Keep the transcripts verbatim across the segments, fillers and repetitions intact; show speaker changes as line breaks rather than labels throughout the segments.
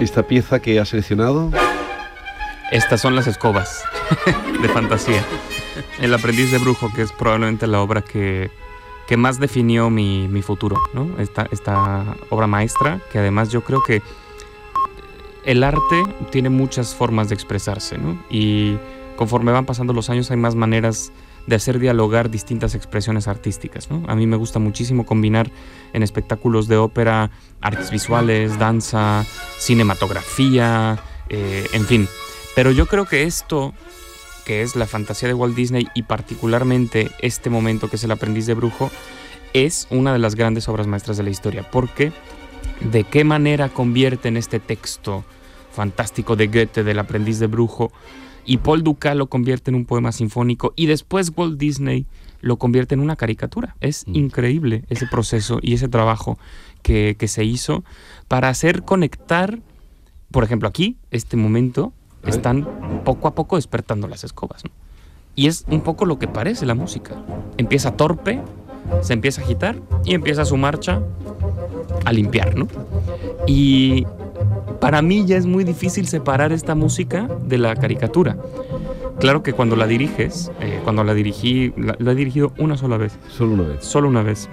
esta pieza que has seleccionado?
Estas son las escobas de fantasía. El aprendiz de brujo, que es probablemente la obra que, que más definió mi, mi futuro, ¿no? Esta, esta obra maestra, que además yo creo que el arte tiene muchas formas de expresarse, ¿no? Y conforme van pasando los años hay más maneras de hacer dialogar distintas expresiones artísticas, ¿no? A mí me gusta muchísimo combinar en espectáculos de ópera artes visuales, danza, cinematografía, eh, en fin. Pero yo creo que esto, que es la fantasía de Walt Disney y particularmente este momento que es El aprendiz de brujo, es una de las grandes obras maestras de la historia, porque de qué manera convierten este texto fantástico de Goethe del aprendiz de brujo y Paul Dukas lo convierte en un poema sinfónico y después Walt Disney lo convierte en una caricatura. Es mm. increíble ese proceso y ese trabajo que, que se hizo para hacer conectar, por ejemplo aquí, este momento, están poco a poco despertando las escobas, ¿no? Y es un poco lo que parece la música. Empieza torpe, se empieza a agitar y empieza su marcha a limpiar, ¿no? Y para mí ya es muy difícil separar esta música de la caricatura. Claro que cuando la diriges, eh, cuando la dirigí, la, la he dirigido una sola vez.
Solo una vez.
Solo una vez.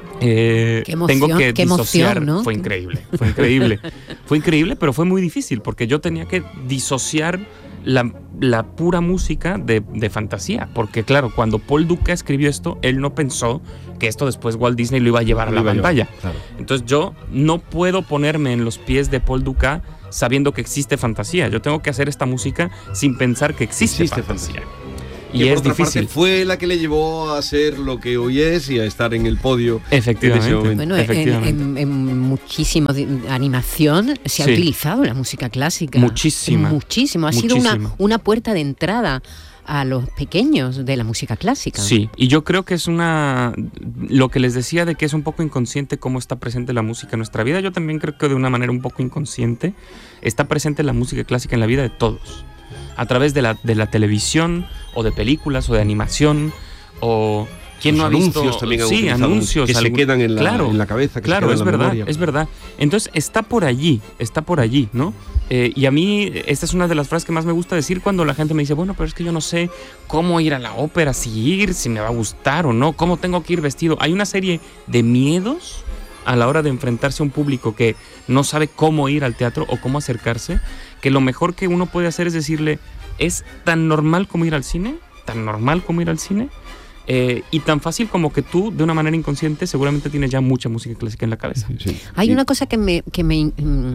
Eh,
qué emoción,
tengo que
qué
disociar,
emoción, ¿no?
Fue increíble, fue increíble. Fue increíble, pero fue muy difícil porque yo tenía que disociar la, la pura música de, de fantasía. Porque claro, cuando Paul Dukas escribió esto, él no pensó que esto después Walt Disney lo iba a llevar a la pantalla. Llevar, claro. Entonces yo no puedo ponerme en los pies de Paul Dukas sabiendo que existe fantasía. Yo tengo que hacer esta música sin pensar que existe, existe fantasía. fantasía. Y
que
es
por otra
difícil.
Parte fue la que le llevó a ser lo que hoy es y a estar en el podio.
Efectivamente.
En ese
bueno,
Efectivamente.
En, en, en muchísimo de animación se
sí.
ha utilizado la música clásica.
Muchísima.
Muchísimo. Ha
Muchísima.
sido una, una puerta de entrada a los pequeños de la música clásica.
Sí, y yo creo que es una... Lo que les decía de que es un poco inconsciente cómo está presente la música en nuestra vida, yo también creo que de una manera un poco inconsciente está presente la música clásica en la vida de todos. A través de la, de la televisión, o de películas, o de animación, o... ¿Quién
Los
no ha visto?
Anuncios también han
sí, anuncios.
Que
algún...
se quedan en la,
claro,
en la cabeza, que
claro,
se quedan
es
en la
verdad,
memoria.
es verdad. Entonces está por allí, está por allí, ¿no? Eh, y a mí, esta es una de las frases que más me gusta decir cuando la gente me dice, bueno, pero es que yo no sé cómo ir a la ópera, si ir, si me va a gustar o no, cómo tengo que ir vestido. Hay una serie de miedos a la hora de enfrentarse a un público que no sabe cómo ir al teatro o cómo acercarse, que lo mejor que uno puede hacer es decirle, es tan normal como ir al cine, tan normal como ir al cine, Eh, y tan fácil como que tú, de una manera inconsciente, seguramente tienes ya mucha música clásica en la cabeza.
Sí, sí.
Hay
sí.
una cosa que me, que me,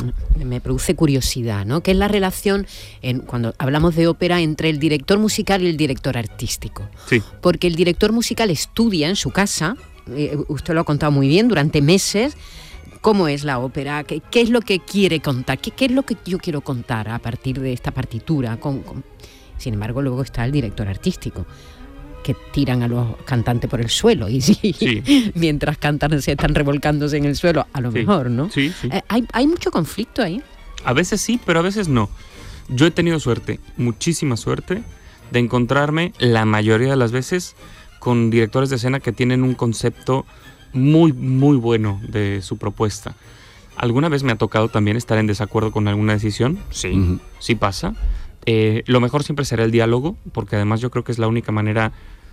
me produce curiosidad, ¿no? Que es la relación, en, cuando hablamos de ópera, entre el director musical y el director artístico.
Sí.
Porque el director musical estudia en su casa, eh, usted lo ha contado muy bien, durante meses, cómo es la ópera, qué, qué es lo que quiere contar, qué, qué es lo que yo quiero contar a partir de esta partitura. Con, con... Sin embargo, luego está el director artístico, que tiran a los cantantes por el suelo y sí,
sí.
mientras cantan se están revolcándose en el suelo, a lo
sí.
mejor, ¿no?
Sí, sí.
Eh, hay, hay mucho conflicto ahí.
A veces sí, pero a veces no. Yo he tenido suerte, muchísima suerte, de encontrarme la mayoría de las veces con directores de escena que tienen un concepto muy, muy bueno de su propuesta. ¿Alguna vez me ha tocado también estar en desacuerdo con alguna decisión? Sí, uh-huh. sí pasa. Eh, lo mejor siempre será el diálogo, porque además yo creo que es la única manera,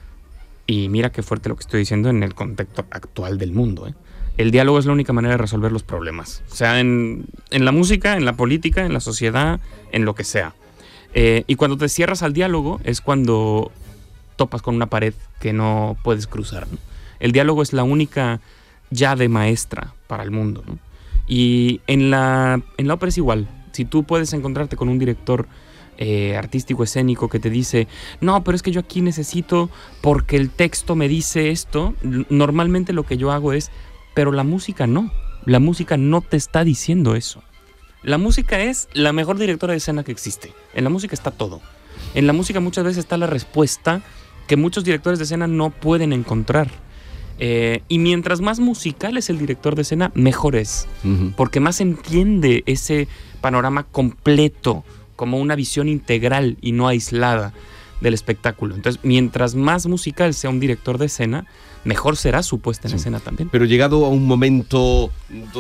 y mira qué fuerte lo que estoy diciendo en el contexto actual del mundo, ¿eh? El diálogo es la única manera de resolver los problemas, o sea, en, en la música, en la política, en la sociedad, en lo que sea. Eh, y cuando te cierras al diálogo es cuando topas con una pared que no puedes cruzar, ¿no? El diálogo es la única llave maestra para el mundo, ¿no? Y en la, en la ópera es igual. Si tú puedes encontrarte con un director Eh, artístico escénico que te dice, no, pero es que yo aquí necesito porque el texto me dice esto, normalmente lo que yo hago es, pero la música no, la música no te está diciendo eso. La música es la mejor directora de escena que existe. En la música está todo. En la música muchas veces está la respuesta que muchos directores de escena no pueden encontrar. Eh, y mientras más musical es el director de escena, mejor es. Uh-huh. Porque más entiende ese panorama completo, como una visión integral y no aislada del espectáculo. Entonces, mientras más musical sea un director de escena, mejor será su puesta en sí. escena también.
Pero llegado a un momento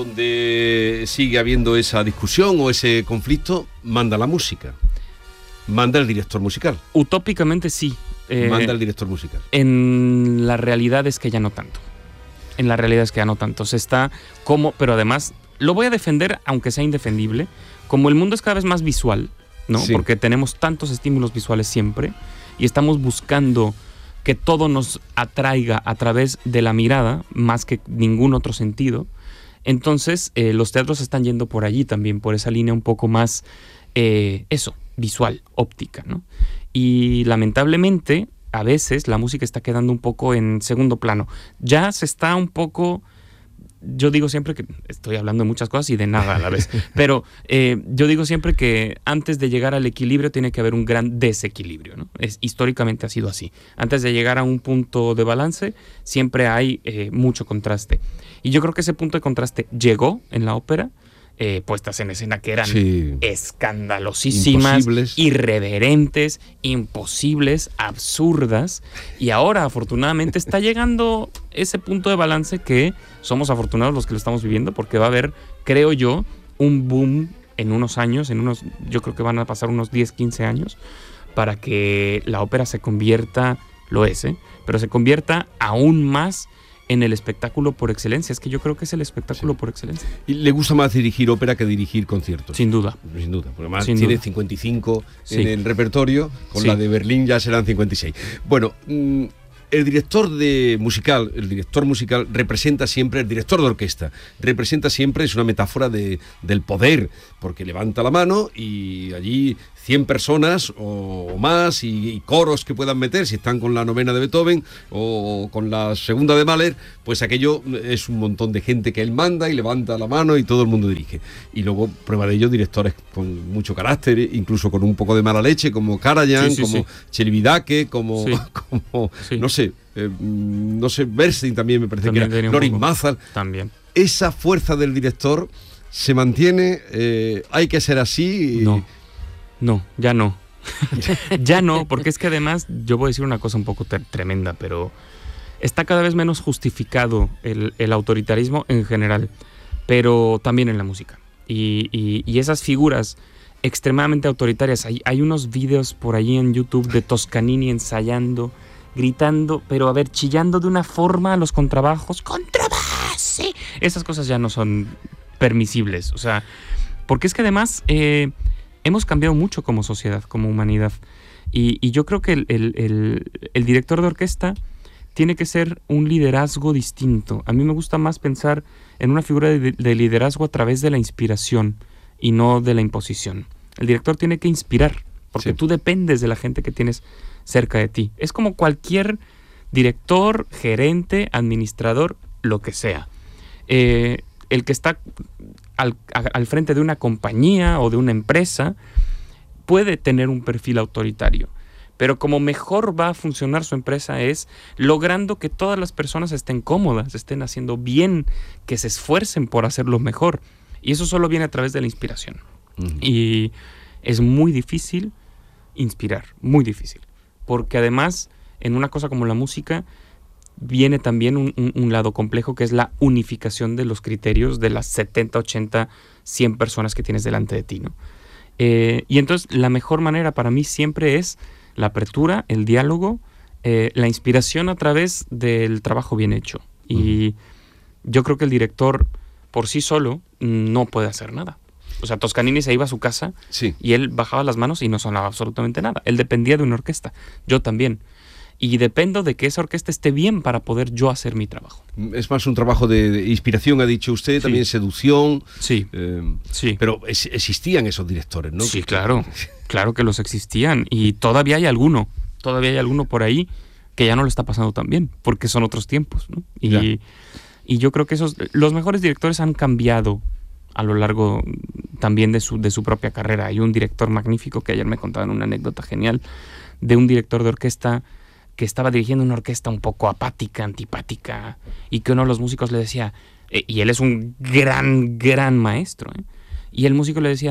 donde sigue habiendo esa discusión o ese conflicto, manda la música, manda el director musical.
Utópicamente sí.
Eh, manda el director musical.
En la realidad es que ya no tanto. En la realidad es que ya no tanto. Se está como, pero además, lo voy a defender, aunque sea indefendible, como el mundo es cada vez más visual, ¿no? Sí. Porque tenemos tantos estímulos visuales siempre y estamos buscando que todo nos atraiga a través de la mirada, más que ningún otro sentido. Entonces, eh, los teatros están yendo por allí también, por esa línea un poco más, eh, eso, visual, óptica, ¿no? Y lamentablemente, a veces la música está quedando un poco en segundo plano. Ya se está un poco... Yo digo siempre que estoy hablando de muchas cosas y de nada a la vez, pero eh, yo digo siempre que antes de llegar al equilibrio tiene que haber un gran desequilibrio, ¿no? Es, históricamente ha sido así. Antes de llegar a un punto de balance siempre hay eh, mucho contraste. Y yo creo que ese punto de contraste llegó en la ópera, eh, puestas en escena que eran sí. escandalosísimas, imposibles. irreverentes, imposibles, absurdas, y ahora afortunadamente está llegando ese punto de balance que somos afortunados los que lo estamos viviendo, porque va a haber, creo yo, un boom en unos años, en unos, yo creo que van a pasar unos diez, quince años, para que la ópera se convierta, lo es, ¿eh? pero se convierta aún más en el espectáculo por excelencia. Es que yo creo que es el espectáculo sí. por excelencia.
¿Y le gusta más dirigir ópera que dirigir conciertos?
Sin duda.
Sin duda, porque además
Sin
tiene
duda.
cincuenta y cinco
sí.
en el repertorio, con sí. la de Berlín ya serán cincuenta y seis. Bueno, mmm, el director de musical, el director musical representa siempre, el director de orquesta, representa siempre, es una metáfora de, del poder, porque levanta la mano y allí cien personas o más y, y coros que puedan meter, si están con la novena de Beethoven o con la segunda de Mahler, pues aquello es un montón de gente que él manda y levanta la mano y todo el mundo dirige. Y luego, prueba de ello, directores con mucho carácter, incluso con un poco de mala leche, como Karajan, sí, sí, como sí. Celibidache, como, sí. como sí. no sé, eh, no sé, Bernstein también me parece también que era, Lorin Maazel.
También.
Esa fuerza del director se mantiene, eh, hay que ser así. Y...
No. No, ya no. Ya no, porque es que además, yo voy a decir una cosa un poco ter- tremenda, pero está cada vez menos justificado el, el autoritarismo en general, pero también en la música. Y, y, y esas figuras extremadamente autoritarias, hay, hay unos vídeos por ahí en YouTube de Toscanini ensayando, gritando, pero a ver, chillando de una forma a los contrabajos, ¡contrabasse! Esas cosas ya no son permisibles, o sea, porque es que además... Eh, hemos cambiado mucho como sociedad, como humanidad. Y, y yo creo que el, el, el, el director de orquesta tiene que ser un liderazgo distinto. A mí me gusta más pensar en una figura de, de liderazgo a través de la inspiración y no de la imposición. El director tiene que inspirar, porque sí. tú dependes de la gente que tienes cerca de ti. Es como cualquier director, gerente, administrador, lo que sea. Eh, el que está... Al, al frente de una compañía o de una empresa, puede tener un perfil autoritario. Pero como mejor va a funcionar su empresa es logrando que todas las personas estén cómodas, estén haciendo bien, que se esfuercen por hacerlo mejor. Y eso solo viene a través de la inspiración. Uh-huh. Y es muy difícil inspirar, muy difícil. Porque además, en una cosa como la música... viene también un, un, un lado complejo que es la unificación de los criterios de las setenta, ochenta, cien personas que tienes delante de ti, ¿no? Eh, y entonces la mejor manera para mí siempre es la apertura, el diálogo, eh, la inspiración a través del trabajo bien hecho. Y uh-huh. yo creo que el director por sí solo no puede hacer nada. O sea, Toscanini se iba a su casa
sí.
y él bajaba las manos y no sonaba absolutamente nada. Él dependía de una orquesta. Yo también. Y dependo de que esa orquesta esté bien para poder yo hacer mi trabajo.
Es más un trabajo de, de inspiración, ha dicho usted, sí. también seducción.
Sí,
eh,
sí.
Pero es, existían esos directores, ¿no?
Sí, claro, claro que los existían. Y todavía hay alguno, todavía hay alguno por ahí que ya no lo está pasando tan bien, porque son otros tiempos, ¿no? Y, y yo creo que esos, los mejores directores han cambiado a lo largo también de su, de su propia carrera. Hay un director magnífico que ayer me contaban una anécdota genial de un director de orquesta que estaba dirigiendo una orquesta un poco apática, antipática, y que uno de los músicos le decía, eh, y él es un gran, gran maestro, ¿eh? y el músico le decía,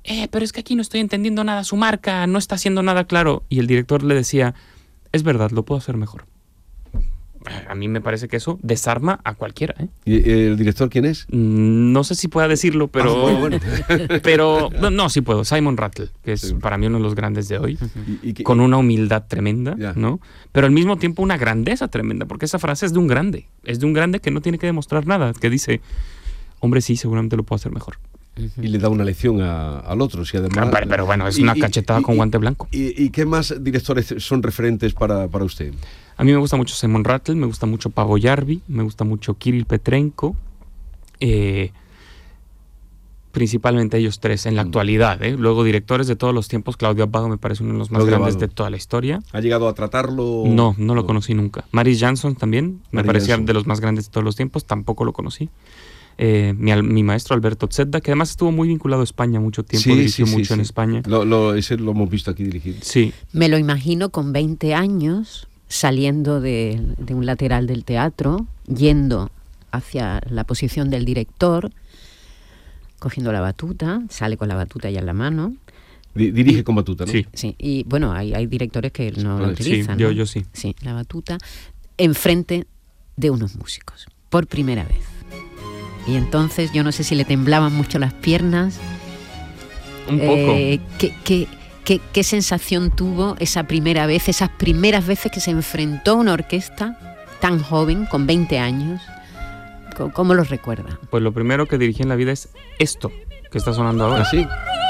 eh, pero es que aquí no estoy entendiendo nada, su marca no está haciendo nada claro. Y el director le decía, es verdad, lo puedo hacer mejor. A mí me parece que eso desarma a cualquiera. ¿eh?
¿Y el director quién es?
No sé si pueda decirlo, pero...
Ah, bueno.
pero no, no, sí puedo. Simon Rattle, que es sí. para mí uno de los grandes de hoy, ¿Y, y, con una humildad tremenda, yeah. ¿no? Pero al mismo tiempo una grandeza tremenda, porque esa frase es de un grande. Es de un grande que no tiene que demostrar nada, que dice, hombre, sí, seguramente lo puedo hacer mejor.
Y le da una lección a, al otro, si además...
Pero, pero bueno, es y, una cachetada y, con y, guante blanco.
Y, ¿Y qué más directores son referentes para, para usted?
A mí me gusta mucho Simon Rattle, me gusta mucho Paavo Järvi, me gusta mucho Kirill Petrenko, eh, principalmente ellos tres en la mm. actualidad. ¿eh? Luego directores de todos los tiempos, Claudio Abbado me parece uno de los más Claudio grandes Abbado. de toda la historia.
¿Ha llegado a tratarlo?
No, no lo conocí nunca. Maris Jansson también, Maris me parecía Jansson. de los más grandes de todos los tiempos, tampoco lo conocí. Eh, mi, mi maestro Alberto Zedda, que además estuvo muy vinculado a España mucho tiempo, sí, dirigió sí, mucho sí, en sí. España.
Lo, lo, ese lo hemos visto aquí dirigir.
Sí.
Me lo imagino con veinte años, saliendo de, de un lateral del teatro, yendo hacia la posición del director, cogiendo la batuta, sale con la batuta ya en la mano.
Dirige y, con batuta, ¿no?
Sí.
Sí, y bueno, hay, hay directores que no sí, la utilizan.
Sí, yo,
¿no?
yo sí.
Sí, la batuta, enfrente de unos músicos, por primera vez. Y entonces yo no sé si le temblaban mucho las piernas.
Un poco.
Eh, ¿qué, qué, qué, ¿Qué sensación tuvo esa primera vez, esas primeras veces que se enfrentó a una orquesta tan joven, con veinte años? ¿Cómo, cómo los recuerda?
Pues lo primero que dirigí en la vida es esto que está sonando ahora.
¿Ah, sí?